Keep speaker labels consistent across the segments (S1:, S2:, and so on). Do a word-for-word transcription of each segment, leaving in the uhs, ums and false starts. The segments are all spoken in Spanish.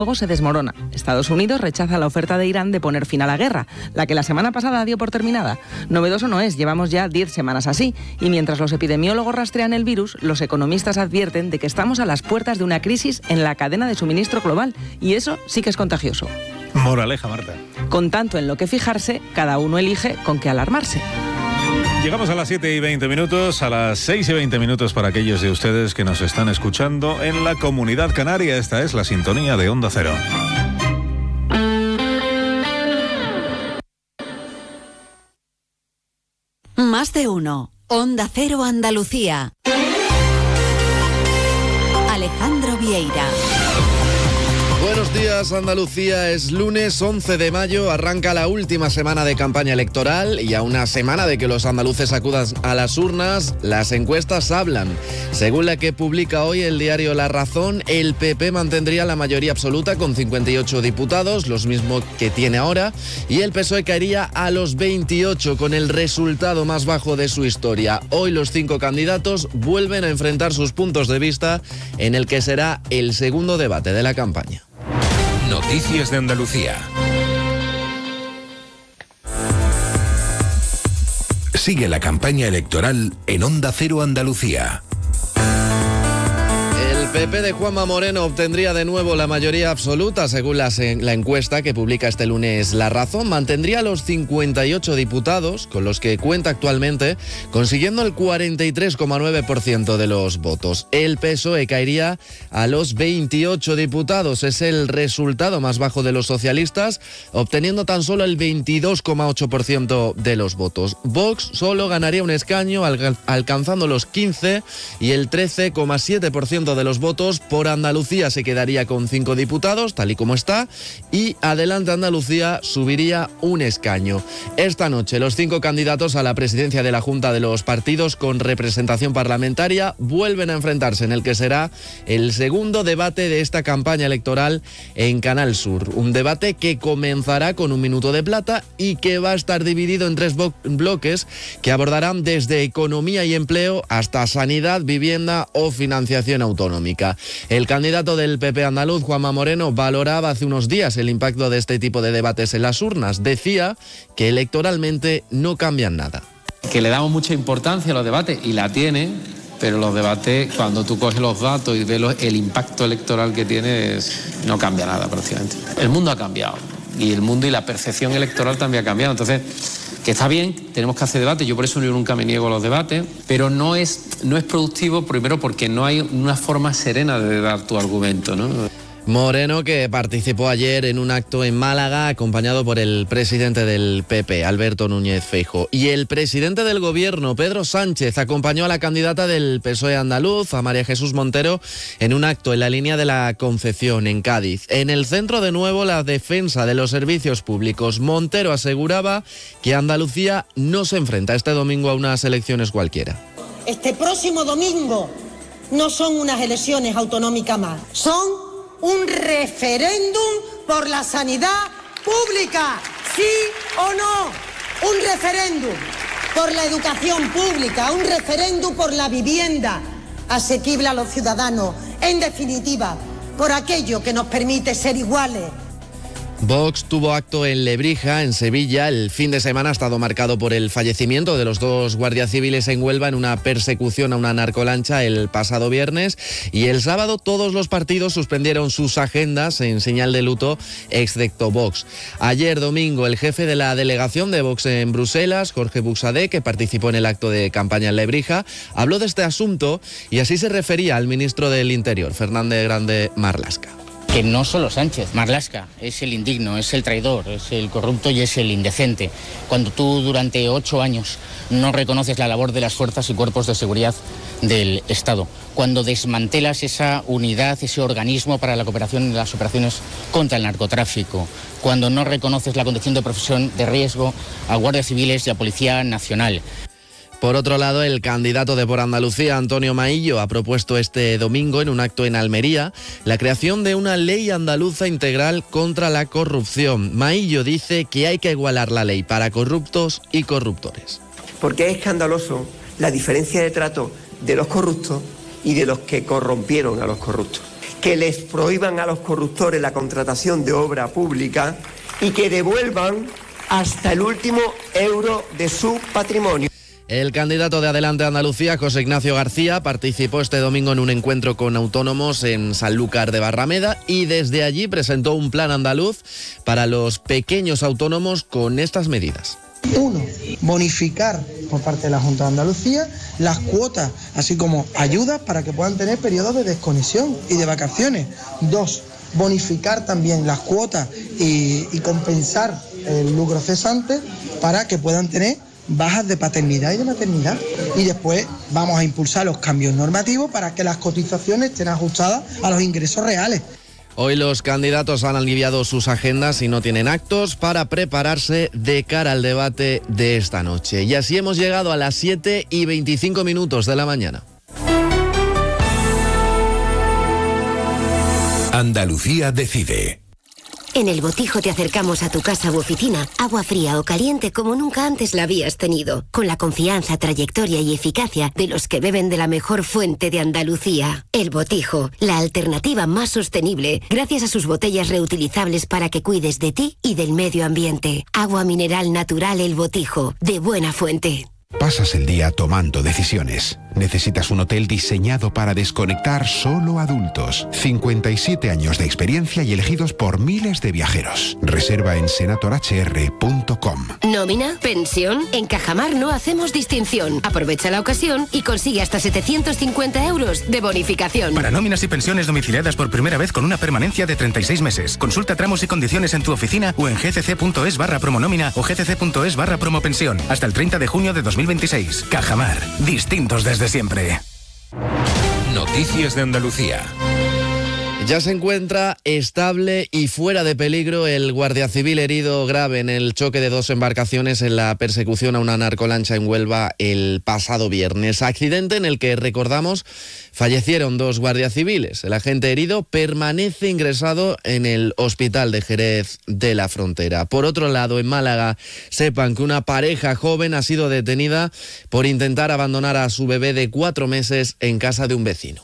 S1: Luego se desmorona. Estados Unidos rechaza la oferta de Irán de poner fin a la guerra, la que la semana pasada dio por terminada. Novedoso no es, llevamos ya diez semanas así, y mientras los epidemiólogos rastrean el virus, los economistas advierten de que estamos a las puertas de una crisis en la cadena de suministro global, y eso sí que es contagioso.
S2: Moraleja, Marta.
S1: Con tanto en lo que fijarse, cada uno elige con qué alarmarse.
S2: Llegamos a las siete y veinte minutos, a las seis y veinte minutos para aquellos de ustedes que nos están escuchando en la Comunidad Canaria. Esta es la sintonía de Onda Cero.
S3: Más de uno. Onda Cero Andalucía. Alejandro Vieira.
S4: Buenos días, Andalucía. Es lunes once de mayo, arranca la última semana de campaña electoral y a una semana de que los andaluces acudan a las urnas, las encuestas hablan. Según la que publica hoy el diario La Razón, el P P mantendría la mayoría absoluta con cincuenta y ocho diputados, los mismos que tiene ahora, y el P S O E caería a los veintiocho con el resultado más bajo de su historia. Hoy los cinco candidatos vuelven a enfrentar sus puntos de vista en el que será el segundo debate de la campaña.
S5: Noticias de Andalucía. Sigue la campaña electoral en Onda Cero Andalucía.
S4: El P P de Juanma Moreno obtendría de nuevo la mayoría absoluta, según la, la encuesta que publica este lunes La Razón. Mantendría los cincuenta y ocho diputados, con los que cuenta actualmente, consiguiendo el cuarenta y tres coma nueve por ciento de los votos. El P S O E caería a los veintiocho diputados. Es el resultado más bajo de los socialistas, obteniendo tan solo el veintidós coma ocho por ciento de los votos. Vox solo ganaría un escaño, al, alcanzando los quince, y el trece coma siete por ciento de los votos. Por Andalucía se quedaría con cinco diputados, tal y como está, y Adelante Andalucía subiría un escaño. Esta noche los cinco candidatos a la presidencia de la Junta de los partidos con representación parlamentaria vuelven a enfrentarse en el que será el segundo debate de esta campaña electoral en Canal Sur. Un debate que comenzará con un minuto de plata y que va a estar dividido en tres bloques que abordarán desde economía y empleo hasta sanidad, vivienda o financiación autonómica. El candidato del P P andaluz, Juanma Moreno, valoraba hace unos días el impacto de este tipo de debates en las urnas. Decía que electoralmente no cambian nada.
S6: Que le damos mucha importancia a los debates, y la tiene, pero los debates, cuando tú coges los datos y ves el impacto electoral que tiene, no cambia nada prácticamente. El mundo ha cambiado, y el mundo y la percepción electoral también ha cambiado. Entonces, que está bien, tenemos que hacer debate, yo por eso yo nunca me niego a los debates, pero no es, no es productivo, primero porque no hay una forma serena de dar tu argumento, ¿no?
S4: Moreno, que participó ayer en un acto en Málaga acompañado por el presidente del P P, Alberto Núñez Feijóo, y el presidente del gobierno, Pedro Sánchez, acompañó a la candidata del P S O E andaluz, a María Jesús Montero, en un acto en la línea de la Concepción, en Cádiz. En el centro, de nuevo, la defensa de los servicios públicos. Montero aseguraba que Andalucía no se enfrenta este domingo a unas elecciones cualquiera.
S7: Este próximo domingo no son unas elecciones autonómicas más, son un referéndum por la sanidad pública, ¿sí o no? Un referéndum por la educación pública, un referéndum por la vivienda asequible a los ciudadanos, en definitiva, por aquello que nos permite ser iguales.
S4: Vox tuvo acto en Lebrija, en Sevilla. El fin de semana ha estado marcado por el fallecimiento de los dos guardias civiles en Huelva en una persecución a una narcolancha el pasado viernes, y el sábado todos los partidos suspendieron sus agendas en señal de luto, excepto Vox. Ayer domingo, el jefe de la delegación de Vox en Bruselas, Jorge Buxadé, que participó en el acto de campaña en Lebrija, habló de este asunto y así se refería al ministro del Interior, Fernández Grande Marlaska.
S8: Que no solo Sánchez, Marlaska es el indigno, es el traidor, es el corrupto y es el indecente. Cuando tú durante ocho años no reconoces la labor de las fuerzas y cuerpos de seguridad del Estado, cuando desmantelas esa unidad, ese organismo para la cooperación en las operaciones contra el narcotráfico, cuando no reconoces la condición de profesión de riesgo a guardias civiles y a Policía Nacional.
S4: Por otro lado, el candidato de Por Andalucía, Antonio Maillo, ha propuesto este domingo en un acto en Almería la creación de una ley andaluza integral contra la corrupción. Maillo dice que hay que igualar la ley para corruptos y corruptores.
S9: Porque es escandaloso la diferencia de trato de los corruptos y de los que corrompieron a los corruptos. que les prohíban a los corruptores la contratación de obra pública y que devuelvan hasta el último euro de su patrimonio.
S4: El candidato de Adelante Andalucía, José Ignacio García, participó este domingo en un encuentro con autónomos en Sanlúcar de Barrameda y desde allí presentó un plan andaluz para los pequeños autónomos con estas medidas.
S10: Uno, bonificar por parte de la Junta de Andalucía las cuotas, así como ayudas para que puedan tener periodos de desconexión y de vacaciones. Dos, bonificar también las cuotas y, y compensar el lucro cesante para que puedan tener bajas de paternidad y de maternidad. Y después vamos a impulsar los cambios normativos para que las cotizaciones estén ajustadas a los ingresos reales.
S4: Hoy los candidatos han aliviado sus agendas y no tienen actos para prepararse de cara al debate de esta noche. Y así hemos llegado a las siete y veinticinco minutos de la mañana.
S5: Andalucía decide.
S11: En El Botijo te acercamos a tu casa u oficina, agua fría o caliente como nunca antes la habías tenido, con la confianza, trayectoria y eficacia de los que beben de la mejor fuente de Andalucía. El Botijo, la alternativa más sostenible, gracias a sus botellas reutilizables para que cuides de ti y del medio ambiente. Agua mineral natural El Botijo, de buena fuente.
S12: Pasas el día tomando decisiones. Necesitas un hotel diseñado para desconectar solo adultos. cincuenta y siete años de experiencia y elegidos por miles de viajeros. Reserva en senator h r punto com.
S11: ¿Nómina? ¿Pensión? En Cajamar no hacemos distinción. Aprovecha la ocasión y consigue hasta setecientos cincuenta euros de bonificación.
S13: Para nóminas y pensiones domiciliadas por primera vez con una permanencia de treinta y seis meses. Consulta tramos y condiciones en tu oficina o en gcc.es barra promonómina o gcc.es barra promopensión. Hasta el treinta de junio de dos mil veintiséis. Cajamar. Distintos desde siempre.
S5: Noticias de Andalucía.
S4: Ya se encuentra estable y fuera de peligro el guardia civil herido grave en el choque de dos embarcaciones en la persecución a una narcolancha en Huelva el pasado viernes. Accidente en el que, recordamos, fallecieron dos guardias civiles. El agente herido permanece ingresado en el hospital de Jerez de la Frontera. Por otro lado, en Málaga, sepan que una pareja joven ha sido detenida por intentar abandonar a su bebé de cuatro meses en casa de un vecino.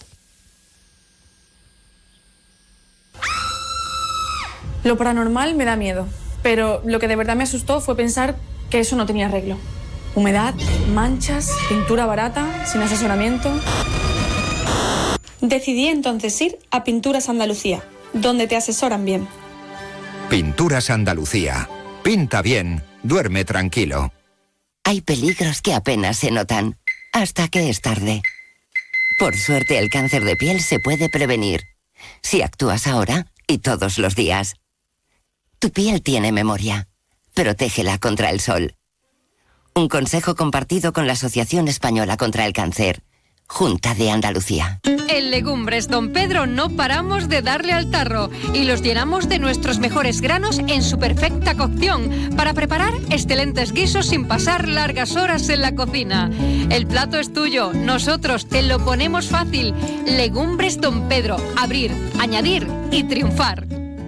S14: Lo paranormal me da miedo, pero lo que de verdad me asustó fue pensar que eso no tenía arreglo. Humedad, manchas, pintura barata, sin asesoramiento. Decidí entonces ir a Pinturas Andalucía, donde te asesoran bien.
S15: Pinturas Andalucía. Pinta bien, duerme tranquilo.
S16: Hay peligros que apenas se notan, hasta que es tarde. Por suerte, el cáncer de piel se puede prevenir, si actúas ahora y todos los días. Tu piel tiene memoria. Protégela contra el sol. Un consejo compartido con la Asociación Española contra el Cáncer. Junta de Andalucía.
S17: En Legumbres Don Pedro no paramos de darle al tarro y los llenamos de nuestros mejores granos en su perfecta cocción para preparar excelentes guisos sin pasar largas horas en la cocina. El plato es tuyo, nosotros te lo ponemos fácil. Legumbres Don Pedro, abrir, añadir y triunfar.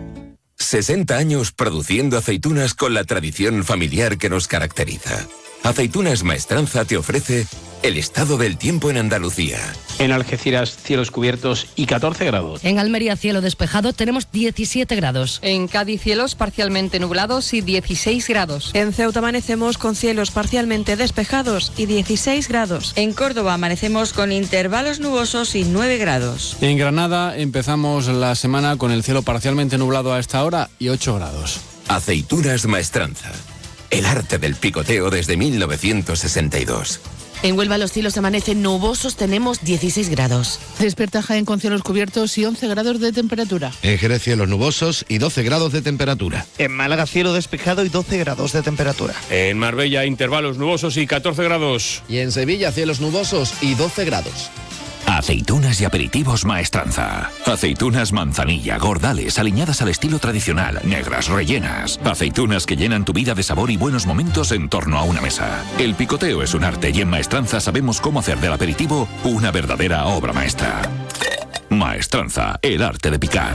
S5: sesenta años produciendo aceitunas con la tradición familiar que nos caracteriza. Aceitunas Maestranza te ofrece el estado del tiempo en Andalucía.
S18: En Algeciras, cielos cubiertos y catorce grados.
S19: En Almería, cielo despejado, tenemos diecisiete grados.
S17: En Cádiz, cielos parcialmente nublados y dieciséis grados.
S20: En Ceuta amanecemos con cielos parcialmente despejados y dieciséis grados.
S21: En Córdoba amanecemos con intervalos nubosos y nueve grados.
S22: En Granada empezamos la semana con el cielo parcialmente nublado a esta hora y ocho grados.
S5: Aceitunas Maestranza. El arte del picoteo desde mil novecientos sesenta y dos.
S23: En Huelva los cielos amanecen nubosos, tenemos dieciséis grados.
S24: Despierta Jaén con cielos cubiertos y once grados de temperatura.
S25: En Jerez cielos nubosos y doce grados de temperatura.
S26: En Málaga cielo despejado y doce grados de temperatura.
S27: En Marbella intervalos nubosos y catorce grados.
S4: Y en Sevilla cielos nubosos y doce grados.
S5: Aceitunas y aperitivos Maestranza. Aceitunas manzanilla, gordales, aliñadas al estilo tradicional, negras, rellenas. Aceitunas que llenan tu vida de sabor y buenos momentos en torno a una mesa. El picoteo es un arte y en Maestranza sabemos cómo hacer del aperitivo una verdadera obra maestra. Maestranza, el arte de picar.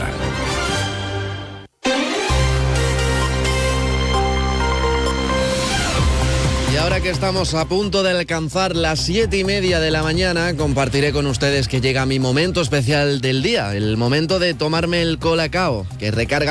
S4: Y ahora ahora que estamos a punto de alcanzar las siete y media de la mañana, compartiré con ustedes que llega mi momento especial del día, el momento de tomarme el colacao, que recarga